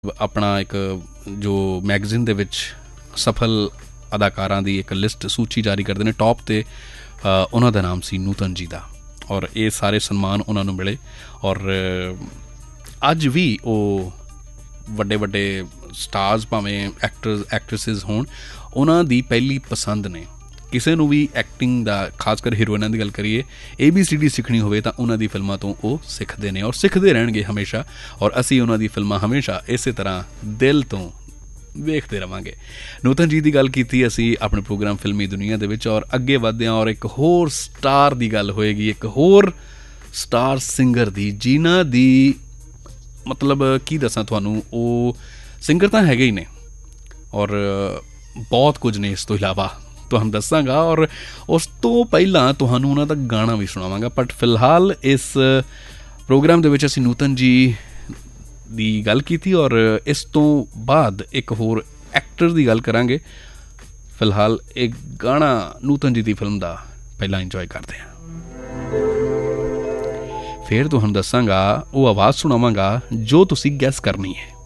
ਆਪਣਾ ਇੱਕ ਜੋ ਮੈਗਜ਼ੀਨ ਦੇ ਵਿੱਚ ਸਫਲ ਅਦਾਕਾਰਾਂ ਦੀ ਇੱਕ ਲਿਸਟ ਸੂਚੀ ਜਾਰੀ ਕਰਦੇ ਨੇ। ਟੌਪ 'ਤੇ ਉਹਨਾਂ ਦਾ ਨਾਮ ਸੀ ਨੂਤਨ ਜੀ ਦਾ, ਔਰ ਇਹ ਸਾਰੇ ਸਨਮਾਨ ਉਹਨਾਂ ਨੂੰ ਮਿਲੇ। ਔਰ ਅੱਜ ਵੀ ਉਹ ਵੱਡੇ ਵੱਡੇ ਸਟਾਰਸ ਭਾਵੇਂ ਐਕਟਰਸ ਐਕਟਰਸਿਸ ਹੋਣ, ਉਹਨਾਂ ਦੀ ਪਹਿਲੀ ਪਸੰਦ ਨੇ। ਕਿਸੇ ਨੂੰ ਵੀ ਐਕਟਿੰਗ ਦਾ, ਖਾਸ ਕਰ ਹੀਰੋਇਨਾਂ ਦੀ ਗੱਲ ਕਰੀਏ, ABCD ਸਿੱਖਣੀ ਹੋਵੇ ਤਾਂ ਉਹਨਾਂ ਦੀ ਫਿਲਮਾਂ ਤੋਂ ਉਹ ਸਿੱਖਦੇ ਨੇ ਔਰ ਸਿੱਖਦੇ ਰਹਿਣਗੇ ਹਮੇਸ਼ਾ। ਔਰ ਅਸੀਂ ਉਹਨਾਂ ਦੀ ਫਿਲਮਾਂ ਹਮੇਸ਼ਾ ਇਸੇ ਤਰ੍ਹਾਂ ਦਿਲ ਤੋਂ ਵੇਖਦੇ ਰਹਾਂਗੇ। ਨੂਤਨ ਜੀ ਦੀ ਗੱਲ ਕੀਤੀ ਅਸੀਂ ਆਪਣੇ ਪ੍ਰੋਗਰਾਮ ਫਿਲਮੀ ਦੁਨੀਆ ਦੇ ਵਿੱਚ, ਔਰ ਅੱਗੇ ਵਧਦੇ ਹਾਂ। ਔਰ ਇੱਕ ਹੋਰ ਸਟਾਰ ਦੀ ਗੱਲ ਹੋਏਗੀ, ਇੱਕ ਹੋਰ ਸਟਾਰ ਸਿੰਗਰ ਦੀ, ਜਿਨ੍ਹਾਂ ਦੀ ਮਤਲਬ ਕੀ ਦੱਸਾਂ ਤੁਹਾਨੂੰ, ਉਹ ਸਿੰਗਰ ਤਾਂ ਹੈਗੇ ਹੀ ਨੇ ਔਰ ਬਹੁਤ ਕੁਝ ਨੇ ਇਸ ਤੋਂ ਇਲਾਵਾ ਤੁਹਾਨੂੰ ਦੱਸਾਂਗਾ। ਔਰ ਉਸ ਤੋਂ ਪਹਿਲਾਂ ਤੁਹਾਨੂੰ ਉਹਨਾਂ ਦਾ ਗਾਣਾ ਵੀ ਸੁਣਾਵਾਂਗਾ। ਬਟ ਫਿਲਹਾਲ ਇਸ ਪ੍ਰੋਗਰਾਮ ਦੇ ਵਿੱਚ ਅਸੀਂ ਨੂਤਨ ਜੀ ਦੀ ਗੱਲ ਕੀਤੀ, ਔਰ ਇਸ ਤੋਂ ਬਾਅਦ ਇੱਕ ਹੋਰ ਐਕਟਰ ਦੀ ਗੱਲ ਕਰਾਂਗੇ। ਫਿਲਹਾਲ ਇੱਕ ਗਾਣਾ ਨੂਤਨ ਜੀ ਦੀ ਫਿਲਮ ਦਾ ਪਹਿਲਾਂ ਇੰਜੋਏ ਕਰਦੇ ਹਾਂ, ਫਿਰ ਤੁਹਾਨੂੰ ਦੱਸਾਂਗਾ, ਉਹ ਆਵਾਜ਼ ਸੁਣਾਵਾਂਗਾ ਜੋ ਤੁਸੀਂ ਗੈਸ ਕਰਨੀ ਹੈ।